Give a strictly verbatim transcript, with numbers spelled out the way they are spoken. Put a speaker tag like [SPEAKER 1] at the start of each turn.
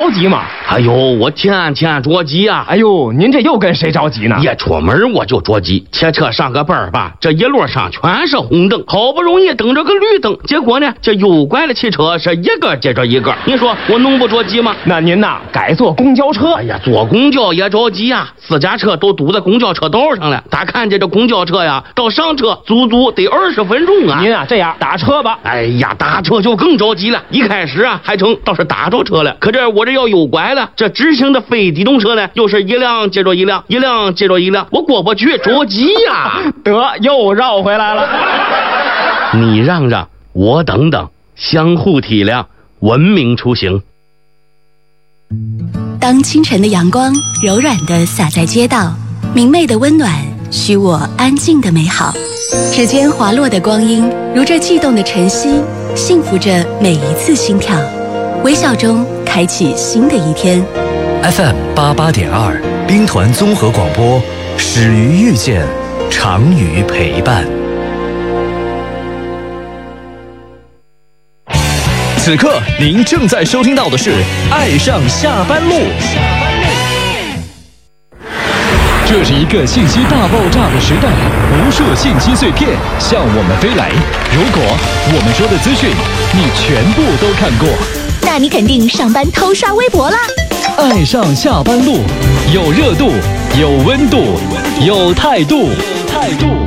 [SPEAKER 1] 着急吗？
[SPEAKER 2] 哎呦，我天天着急啊！
[SPEAKER 1] 哎呦，您这又跟谁着急呢？
[SPEAKER 2] 一出门我就着急，骑车上个班吧，这一路上全是红灯，好不容易等着个绿灯，结果呢，这右拐的汽车是一个接着一个，你说我能不着急吗？
[SPEAKER 1] 那您呐，改坐公交车。
[SPEAKER 2] 哎呀，坐公交也着急呀、啊，私家车都堵在公交车道上了，他看见这公交车呀，到上车足足得二十分钟啊！
[SPEAKER 1] 您啊，这样打车吧。
[SPEAKER 2] 哎呀，打车就更着急了。一开始啊，还成倒是打着车了，可这我这要右拐了，这直行的非机动车呢，又是一辆接着一辆，一辆接着一辆，我过不去，着急呀、啊！
[SPEAKER 1] 得，又绕回来了。
[SPEAKER 2] 你让让，我等等，相互体谅，文明出行。
[SPEAKER 3] 当清晨的阳光柔软地洒在街道，明媚的温暖许我安静的美好。指尖滑落的光阴，如这悸动的晨曦，幸福着每一次心跳。微笑中开启新的一天。
[SPEAKER 4] F M 八八点二，兵团综合广播，始于遇见，长于陪伴。此刻您正在收听到的是《爱上下班路》。这是一个信息大爆炸的时代，无数信息碎片向我们飞来。如果我们说的资讯你全部都看过，
[SPEAKER 3] 那你肯定上班偷刷微博啦。
[SPEAKER 4] 爱上下班路，有热度，有温度，有态度，有态度。